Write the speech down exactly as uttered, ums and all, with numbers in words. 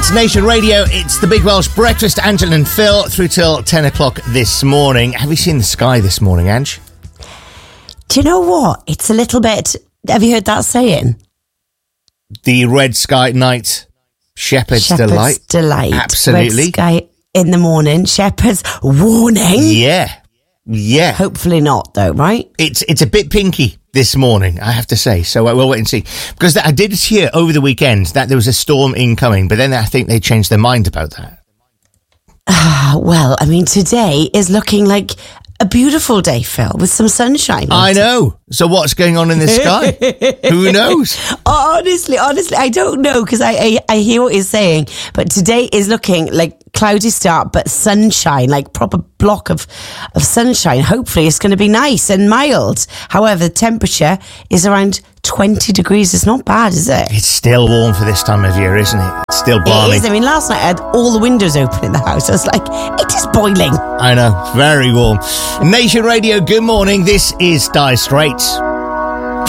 It's Nation Radio. It's the Big Welsh Breakfast. Angela and Phil through till ten o'clock this morning. Have you seen the sky this morning, Ange? Do you know what? It's a little bit... Have you heard that saying? The red sky at night, shepherd's, Shepherd's delight. delight. Absolutely. Red sky in the morning, shepherd's warning. Yeah. Yeah. Hopefully not, though, right? It's it's a bit pinky this morning, I have to say. So uh, we'll wait and see. Because I did hear over the weekend that there was a storm incoming, but then I think they changed their mind about that. Ah, well, I mean, today is looking like a beautiful day, Phil, with some sunshine. I know. So what's going on in the sky? Who knows? Honestly, honestly, I don't know, because I, I I hear what you're saying, but today is looking like cloudy start, but sunshine, like proper block of, of sunshine. Hopefully it's going to be nice and mild. However, the temperature is around twenty degrees. It's not bad, is it? It's still warm for this time of year, isn't it? It's still balmy. It is. I mean, last night I had all the windows open in the house. I was like, it is boiling. I know. Very warm. Nation Radio, good morning. This is Dire Straits.